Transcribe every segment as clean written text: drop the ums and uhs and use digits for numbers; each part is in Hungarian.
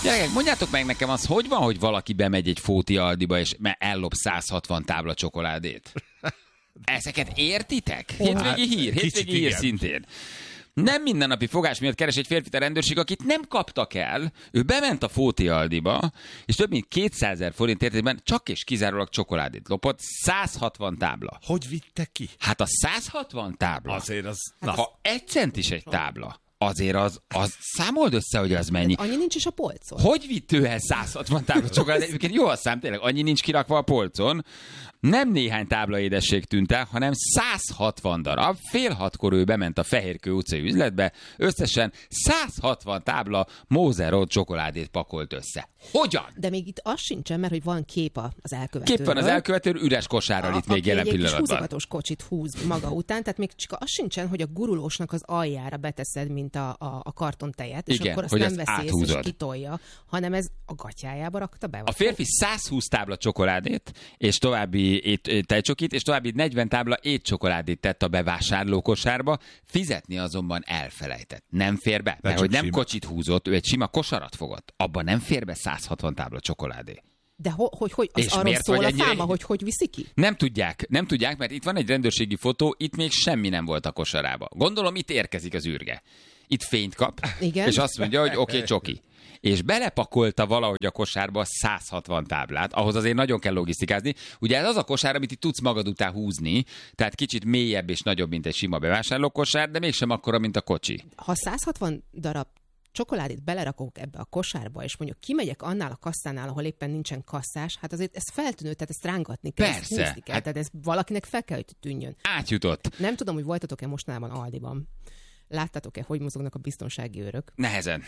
Gyerekek, mondjátok meg nekem az, hogy van, hogy valaki bemegy egy Fóti Aldiba, és hétlop 160 tábla csokoládét? Ezeket értitek? Hétvégi hír szintén. Nem mindennapi fogás miatt keres egy férfit a rendőrség, akit nem kaptak el. Ő bement a Fóti Aldiba, és több mint 200 000 forint értékben csak és kizárólag csokoládét lopott. 160 tábla. Hogy vitte ki? Hát a 160 tábla. Azért az... Ha 1 centis egy tábla, azért az számold össze, hogy az mennyi. Annyi nincs is a polcon. Hogy vitt ő el 160 tábla csokoládét? Egyébként jó a szám, tényleg, annyi nincs kirakva a polcon. Nem néhány tábla édesség tűnt el, hanem 160 darab. 5:30 ő bement a Fehérkő utcai üzletbe, összesen 160 tábla Moser Road csokoládét pakolt össze. Hogyan? De még itt az sincsen, mert hogy van kép az elkövetőről. Kép van az elkövetőről, üres kosárral itt még jelen pillanatban. Egy húzogatos kocsit húz maga után, tehát még csak az sincsen, hogy a gurulósnak az aljára beteszed, mint a kartontejet, és igen, akkor azt hogy nem azt veszi észre, és áthúzod. kitolja, hanem ez a gatyájába rakta be. A férfi 120 tábla csokoládét, és további tejcsokit, és további 40 tábla étcsokoládét tett a bevásárlókosárba, fizetni azonban elfelejtett. Nem fér be, mert hogy nem kocsit húzott, ő egy sima kosarat fogott. Abban nem fér be 160 tábla csokoládé. De hogy az és arról szól a ennyire... fáma, hogy viszi ki? Nem tudják, mert itt van egy rendőrségi fotó, itt még semmi nem volt a kosarába. Gondolom, itt érkezik az űrge. Itt fényt kap, igen? És azt mondja, hogy oké, csoki. És belepakolta valahogy a kosárba 160 táblát, ahhoz azért nagyon kell logisztikázni. Ugye ez az a kosár, amit itt tudsz magad után húzni, tehát kicsit mélyebb és nagyobb, mint egy sima bevásárlókosár, de mégsem akkora, mint a kocsi. Ha 160 darab csokoládét belerakok ebbe a kosárba, és mondjuk kimegyek annál a kasszánál, ahol éppen nincsen kasszás, hát azért ez feltűnő, tehát ezt rángatni kell, ezt húzni kell, tehát ez valakinek fel kell, hogy tűnjön. Átjutott. Nem tudom, hogy voltatok-e mostanában Aldiban. Láttátok-e, hogy mozognak a biztonsági őrök? Nehezen.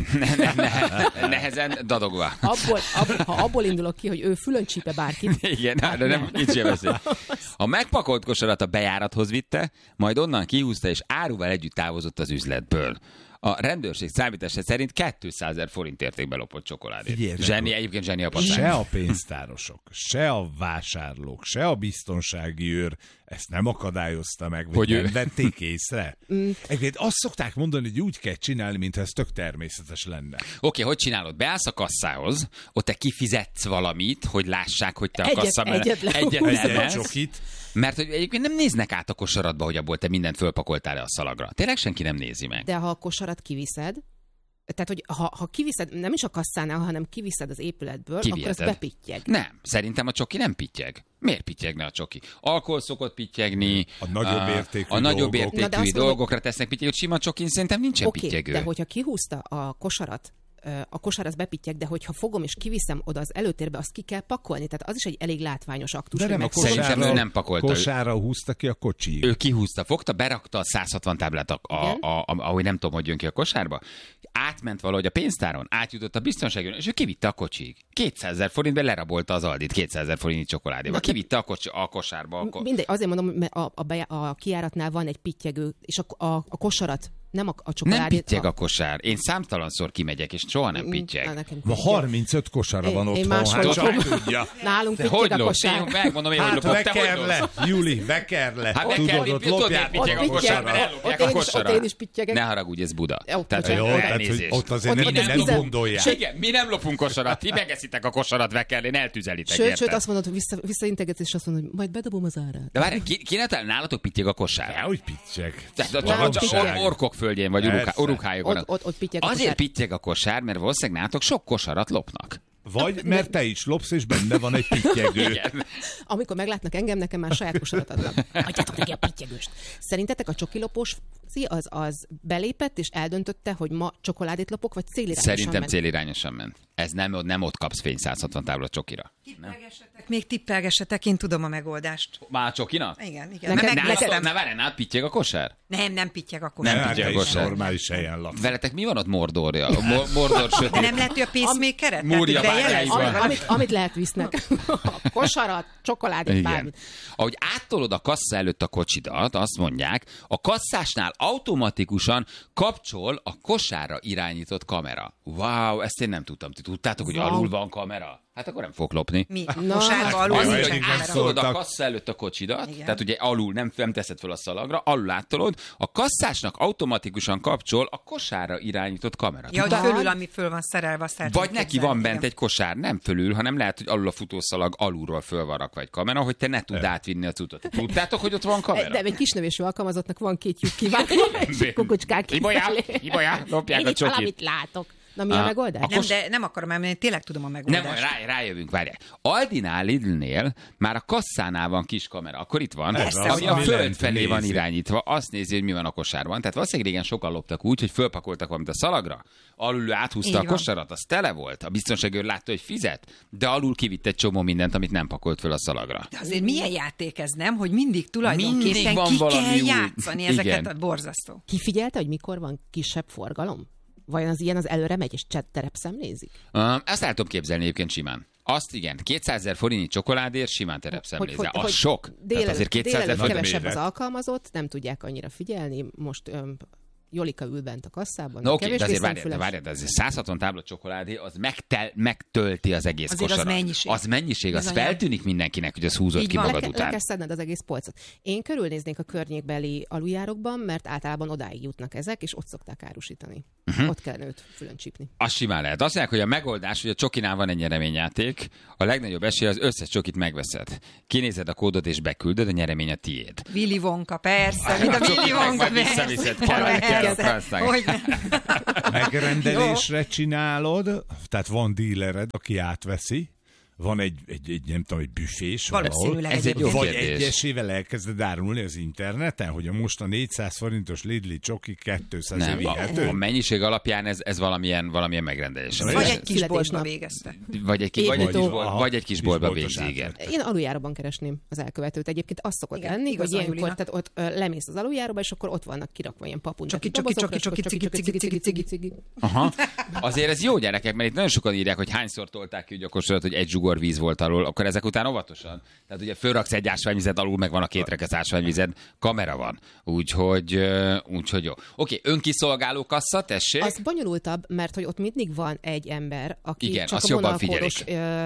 Nehezen dadogva. Ha abból indulok ki, hogy ő fülön csípe bárkit. Igen, de nem kicsi veszély. A megpakolt kosarat a bejárathoz vitte, majd onnan kihúzta, és áruval együtt távozott az üzletből. A rendőrség számítása szerint 200 000 forint értékben lopott csokoládét. Egyébként zseni a patán. Se a pénztárosok, se a vásárlók, se a biztonsági őr ezt nem akadályozta meg, hogy nem vették észre. Egyébként azt szokták mondani, hogy úgy kell csinálni, mintha ez tök természetes lenne. Oké, hogy csinálod? Beállsz a kasszához, ott te kifizetsz valamit, hogy lássák, hogy te a kassa egyet csokit. Mert hogy egyébként nem néznek át a kosaradba, hogy abból te mindent fölpakoltál a szalagra. Tényleg senki nem nézi meg. De ha a kosarat kiviszed, tehát, hogy ha kiviszed, nem is a kasszánál, hanem kiviszed az épületből, akkor az bepittyeg. Nem, szerintem a csoki nem pittyeg. Miért pittyegne a csoki? Alkohol szokott pittyegni, a nagyobb értékű dolgokra tesznek pittyeg, hogy sima csokin szerintem nincsen pittyegő. De hogyha kihúzta a kosarat, a kosár az bepittyeg, de hogyha fogom és kiviszem oda az előtérbe, azt ki kell pakolni. Tehát az is egy elég látványos aktus. De nem, szerintem ő nem pakolta. Kosárra húzta ki a kocsi. Ő kihúzta, fogta, berakta a 160 táblát, ahogy nem tudom, hogy jön ki a kosárba. Átment valahogy a pénztáron, átjutott a biztonságon, és ő kivitte a kocsig. 200 000 forintbe lerabolta az Aldit 200 000 forintnyi csokoládéba. Kivitte a kosárba. Mindegy, azért mondom, mert a kijáratnál van egy pittyegő, és a kosarat nem a csokoládét. Nem pittyeg a kosár. Én számtalanszor kimegyek, és soha nem pittyeg. Ma 35 kosara van otthon. Nálunk pittyeg a kosár. Megmondom én, hogy lopok. Vekerle, Juli, vekerle. Hát tudod, ott lopják. Pittyeg a kosár, mert ellopják a kosarat. Én is pittyegek. Ne haragudj, ez Buda. Tehát ott azért nem gondolják. Igen, mi nem lopunk kosarat, ti megeszitek a kosarat vekerlén, eltüzelitek. Sőt, azt mondod, hogy visszaintegetsz, és azt mondod, hogy majd bedobom az árát. De várj, kinek nálatok pittyeg a kosár? Hogy pittyeg. Orkok földjén, vagy Urukhelyokon. Ott pittyeg a kosár. Azért pittyeg a kosár, mert valószínűleg nálatok sok kosarat lopnak. Vagy mert te is lopsz, és benne van egy pittyegő. Amikor meglátnak engem, nekem már saját kosarat adnak. Adjátok neki a pittyegőst. Szerintetek a csokilopós az belépett, és eldöntötte, hogy ma csokoládét lopok, vagy célirányosan Szerintem célirányosan ment. Ez nem ott kapsz fény 160 tábla csokira. Tippelgessetek, én tudom a megoldást. Már a csokinak? Igen. Ne várjál, pittyeg a kosár? Nem pittyeg a kosár. Nem pittyeg a kosár. Normális helyen laksz. Veletek mi van ott Mordorja? Mordor sötét. De nem lehet, hogy a pacemaker-et? Amit lehet visznek. A kosarat, csokoládét, bármit. Ahogy áttolod a kassa előtt a kocsidat, azt mondják, a kasszásnál automatikusan kapcsol a kosárra irányított kamera. Wow, ezt én nem tudtam. Ti tudtátok, hogy alul van kamera? Hát akkor nem fog lopni. Mi? Kosárba alul? Azért, hogy átszolod a kassa előtt a kocsidat, igen. Tehát ugye alul nem teszed fel a szalagra, alul áttolod, a kasszásnak automatikusan kapcsol a kosárra irányított kamera. Ja, hogy fölül, ami föl van szerelve, azt vagy neki van bent egy kosár, nem fölül, hanem lehet, hogy alul a futószalag alulról föl van rakva egy kamera, hogy te ne tudd átvinni a cuccot. Tudtátok, hogy ott van kamera? De egy kisnövésű alkalmazottnak van 2 lyuk kivágva, és kukucskák Ibolya, lopják a csokit. Én valamit látok. Na mi a megoldás? Nem, de nem akarom elmenni, tényleg tudom a megoldást. Nem, rájövünk, várják. Aldinál, Lidlnél már a kasszánál van kis kamera, akkor itt van, ami a föld felé van irányítva, azt nézi, hogy mi van a kosárban. Tehát valószínűleg régen sokan loptak úgy, hogy fölpakoltak valamit a szalagra, alul áthúzta a kosarat, az tele volt, a biztonságőr látta, hogy fizet, de alul kivitt egy csomó mindent, amit nem pakolt föl a szalagra. De azért milyen játék ez, nem? Hogy mindig tulajdonképpen ki kell játszani ezeket a borzasztó. Ki figyelte, hogy mikor van kisebb forgalom? Vajon az ilyen az előre megy, és terepszemlézik? Ezt el tudom képzelni egyébként simán. Azt igen, 200 000 forintnyi csokoládért simán terepszemlézzel. Az sok. Azért 200 000 kevesebb az alkalmazott, nem tudják annyira figyelni. Most Jolika ül bent a kasszában. No, oké, de azért várjál, de azért 160 tábla csokoládé, az megtölti az egész kosarat. Az mennyiség, az feltűnik mindenkinek, hogy az húzott ki magad után. Le kell szedned az egész polcot. Én körülnéznék a környékbeli aluljárokban, mert általában odáig jutnak ezek, és ott szokták árusítani. Ott kellene őt fülön csípni. Az simán lehet. Azt mondják, hogy a megoldás, hogy a csokinál van egy nyereményjáték, a legnagyobb esély az összes csokit megveszed. Kinézed a kódot és beküldöd, a nyeremény a tiéd. Willy Wonka, persze. Mint a Willy Wonka, Megrendelésre csinálod, tehát van dílered, aki átveszi, van egy nem tudom, egy büfés valahol, vagy egyesével elkezded árulni az interneten, hogy a most a 400 forintos Lidli csoki 200 nem, a mennyiség alapján ez valamilyen megrendelés. Vagy egy kis boltba végezte. Vagy egy kis boltba végzi, igen. Én aluljáróban keresném az elkövetőt. Egyébként azt szokott lenni, hogy ilyenkor tehát ott lemész az aluljáróba, és akkor ott vannak kirakva ilyen papuncsak. Csoki. Aha. Azért ez jó, gyerekek, mert itt nagyon sokan írják, hogy hányszor tolták ki a kosarat, hogy egy zsugor víz volt alól, akkor ezek után óvatosan. Tehát ugye fölraksz egy ásványvizet, alul meg van a 2 rekesz ásványvizet, kamera van. Úgyhogy jó. Oké, önkiszolgáló kassa, tessék. Az bonyolultabb, mert hogy ott mindig van egy ember, aki igen, csak a vonalkódos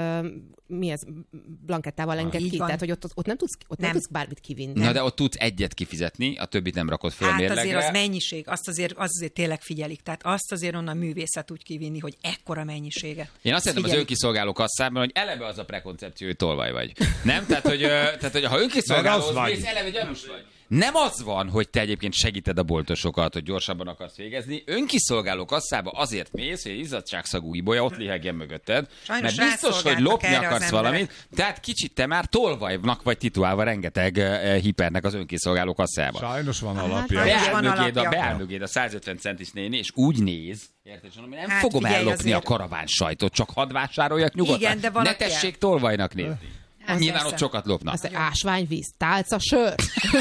blankettával enged ki. Tehát, hogy ott nem tudsz bármit kivinni. Na, de ott tudsz egyet kifizetni, a többit nem rakod föl a mérlegre. Azért az mennyiség, azt azért tényleg figyelik. Tehát azt azért onnan művészet úgy kivinni, hogy ekkora mennyiséget. Én azt hiszem az önkiszolgáló kasszában, hogy eleve az a prekoncepció, hogy tolvaj vagy. Nem? Tehát, hogy ha önkiszolgálóhoz mész, eleve gyanús vagy. Nem az van, hogy te egyébként segíted a boltosokat, hogy gyorsabban akarsz végezni. Önkiszolgáló kasszába azért mész, hogy izzadságszagú Ibolya ott lihegjen mögötted. Sajnos mert biztos, hogy lopni akarsz valamit, tehát kicsit te már tolvajnak vagy titulálva rengeteg hipernek az önkiszolgáló kasszába. Sajnos van alapja. Beáll a 150 centis néni, és úgy néz, érted, nem fogom ellopni a karaván sajtot, csak hadd vásároljak nyugodtan. Igen, de ne tessék tolvajnak nézni. Nyilván ott sokat lopnak. Az ásványvíz, tálca, sör.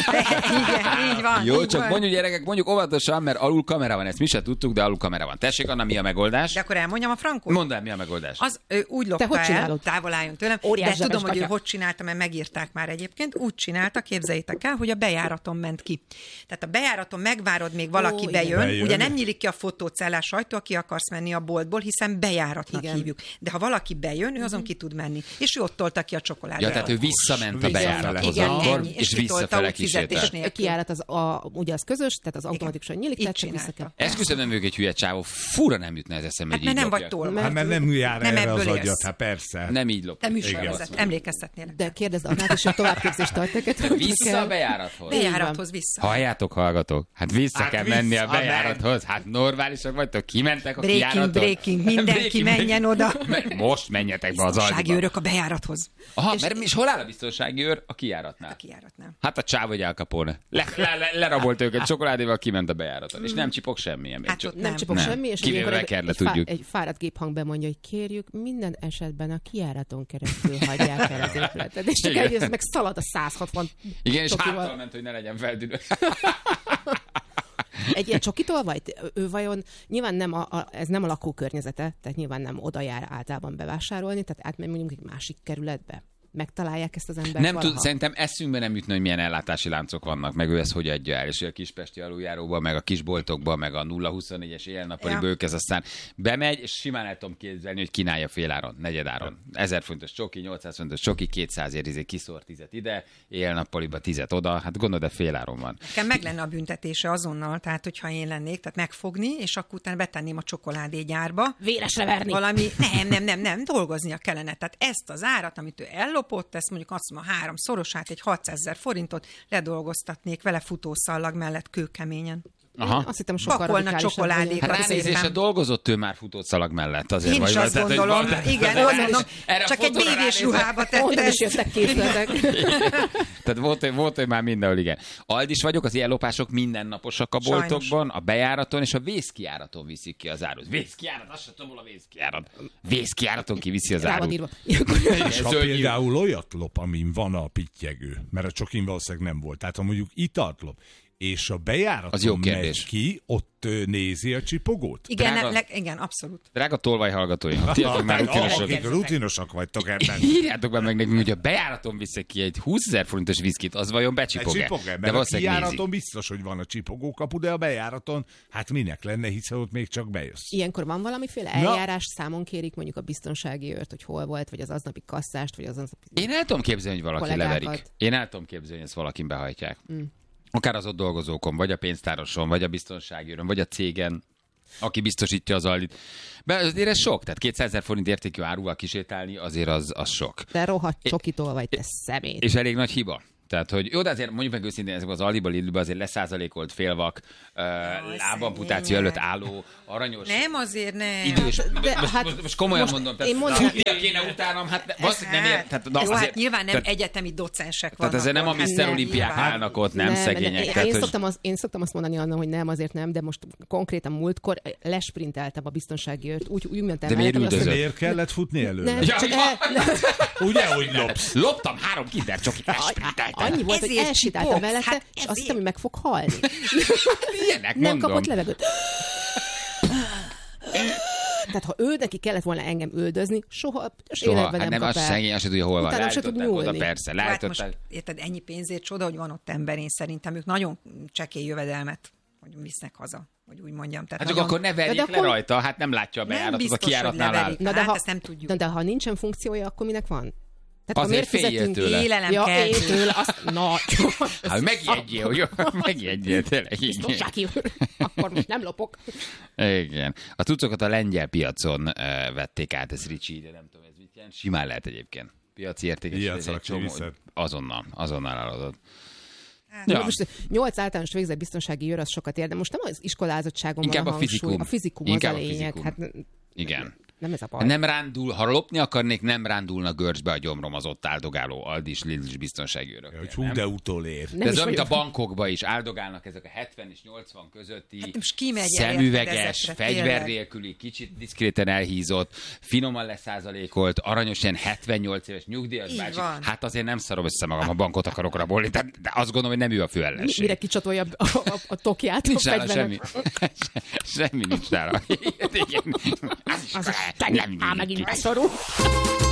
Igen, így van. Jó, csak mondjuk gyerekek, mondjuk óvatosan, mert alul kamera van, ezt mi se tudtuk, de alul kamera van. Tessék, Anna, mi a megoldás? De akkor elmondjam a frankot? Mondd el, mi a megoldás. Az úgy lopta el, távol álljon tőlem, de tudom, hogy ő hogy csinálta, mert megírták már egyébként. Úgy csinálta, képzeljétek el, hogy a bejáraton ment ki. Tehát a bejáraton megvárod, még valaki bejön. Ugye nem nyílik ki a fotócellás ajtó, aki akarsz menni a boltból, hiszen bejáratnak hívjuk. De ha valaki bejön, ő azon ki tud menni. És ő ott tolta ki a csokoládét. Ja, tehát ő visszament a bejárathoz akkor, és visszafele kísérte. Kijárat ugye az közös, tehát az automatikusan nyílik, tehát csak vissza kell. Esküszöm, nem ők egy hülye csávó, fura nem jutna ez eszembe, hogy így nem vagy tolva. Hát mert nem jár erre az agyat, hát persze. Nem így lopja. Te műsorvezet, emlékeztetnél. De kérdezd Annát is, hogy továbbképzést tarteket. Vissza a bejárathoz. Bejárathoz vissza. Halljátok, hallgatók, hát vissza kell menni a bejárathoz. Hát normálisak vagytok, kimentek a kijáraton. Breaking, mindenki menjen oda. Most menjetek be az aldiba. Biztonsági őrök a bejárathoz. Aha, és hol áll a biztonsági őr? A kijáratnál. Hát a csáv vagy Al Capone. Lerabolt őket csokoládéval, kiment a bejáraton. És nem csipog semmilyen. Hát nem csipog semmi, és egy fáradt géphang bemondja, hogy kérjük, minden esetben a kijáraton keresztül hagyják el az épületet. És csak egyrészt meg szalad a 160 igen, és háttal ment, hogy ne legyen feldülő. Egy ilyen csokitól vagy? Ő vajon nyilván ez nem a lakókörnyezete, tehát nyilván nem oda jár általában bevásárolni, tehát átmegy mondjuk egy másik kerületbe. megtalálják ezt az embert nem szerintem eszünkbe nem jutna, hogy milyen ellátási láncok vannak, meg ő ezt hogy adja el, és a kispesti aluljáróban, meg a kisboltokban, meg a 0-24-es éjjel-nappali bők, aztán bemegy, és simán el tudom képzelni, hogy kínálja féláron, negyedáron. 1000 fontos csoki, 800 fontos csoki, 200-ért kiszór 10 ide, éjjel-nappaliba 10 oda, hát gondolod, de féláron van. Nekem meg lenne a büntetése azonnal, tehát hogyha én lennék, tehát megfogni, és akkor utána betenném a csokoládégyárba. Véresre verni. Valami, nem, dolgoznia kellene. Tehát ezt az árat, amit ő ellopott, ezt mondjuk azt mondom, 3-szorosát, egy 600 000 forintot ledolgoztatnék vele futószallag mellett kőkeményen. Aha. Azt hittem, sokkal pakolna csokoládékat. Ránézésre dolgozott ő már futószalag mellett. Azért én is azt gondolom. Igen, csak egy bévés ruhába tette. Onnan is jöttek készletek. Tehát volt, hogy már mindenhol, igen. Aldis vagyok, az ilyen lopások mindennaposak a boltokban, sajnos. A bejáraton és a vészkijáraton viszik ki az árut. Vészkijárat, azt sem tudom, hol a vészkijárat. Vészkijáraton kiviszi az árut. És ha például olyat lop, amin van a pittyegő, mert a csokin valószínűleg nem volt. Tehát ha mondjuk italt lop, és a bejáraton megy ki, ott nézi a csipogót? Igen, igen, abszolút. Drága tolvajhallgatóim, tiatok már rutinosak vagytok ebben. Írjátok be meg nekünk, hogy a bejáraton viszek ki egy 20 000 forintos viszkit, az vajon becsipog-e? De a kijáraton biztos, hogy van a csipogókapu, de a bejáraton, hát minek lenne, hiszen ott még csak bejössz. Ilyenkor van valamiféle eljárás, számon kérik mondjuk a biztonsági őrt, hogy hol volt, vagy az aznapi kasszast, vagy az aznapi... Én el tudom képzelni, hogy valaki leverik. Én el tudom képzelni, hogy ezt valakin behajtják. Akár az ott dolgozókon, vagy a pénztároson, vagy a biztonsági őrön, vagy a cégen, aki biztosítja az Aldit. Azért ez sok, tehát 200 000 forint értékű áruval kisétálni, azért az sok. De rohadt csokitól vagy, te szemét. És elég nagy hiba. Tehát, hogy jó, de azért mondjuk meg őszintén, ezek az Aldiba, Lidlbe azért leszázalékolt félvak, lábamputáció előtt álló, aranyos. Nem, azért nem. Idős. Most komolyan mondom, tehát futnia kéne utánam, hát valószínűleg nem ért. Jó, hát nyilván nem egyetemi docensek vannak. Tehát ezért nem a Mr. Olimpiák állnak ott, nem szegények. Én szoktam azt mondani annak, hogy nem, azért nem, de most konkrétan múltkor lesprinteltem a biztonsági őrt, úgy mentem. De miért üldözött? Miért kellett futni előre? Ugye, hogy lopsz? Loptam 3 Kinder csokit, lesprinteltem. Annyi volt, hogy elsétáltam mellette, és azt hittem, hogy meg fog halni. Ilyenek, nem mondom. Kapott levegőt. Tehát ha ő neki kellett volna engem üldözni, soha életben nem kap el. Szegény, azt se tudja, hol van. Utána se tud nyúlni. Persze, hát most, érted, ennyi pénzért csoda, hogy van ott ember, én szerintem ők nagyon csekély jövedelmet hogy visznek haza, hogy úgy mondjam. Tehát hát nagyon... akkor ne verjék le rajta, hát nem látja a bejáratot, a kijáratnál áll. Hát ezt nem tudjuk. De ha nincsen funkciója, akkor minek van? Tehát azért féljél tőle. Élelem kell tőle. Hát megjegyél, hogy megjegyél, tényleg. Akkor most nem lopok. Igen. A cuccokat a lengyel piacon vették át, ez Ricsi, de nem tudom, ez mit jelent. Simán lehet egyébként. Piaci értékesítés. Azonnal eladod. Ja. Most 8 általános végzett biztonsági őr, az sokat ér, de most nem az iskolázottságon inkább van a fizikum. A fizikum az a lényeg. Hát, igen. Nem ez a baj. Nem rándul, ha lopni akarnék, nem rándulna görcsbe a gyomrom az ott áldogáló Aldis, Lidl biztonsági őrök. Hogy hú, de utolér. De ez olyan, mint a bankokba is áldogálnak ezek a 70 és 80 közötti szemüveges, fegyver nélküli, kicsit diszkréten elhízott, finoman leszázalékolt, aranyos ilyen 78 éves nyugdíjas bácsi. Hát azért nem szarom össze magam, a bankot akarok rabolni, de azt gondolom, hogy nem ő a fő ellenség. Mire kicsatolja a tokját? Nincs nála semmi. Semmi nincs nála. Megint beszorul.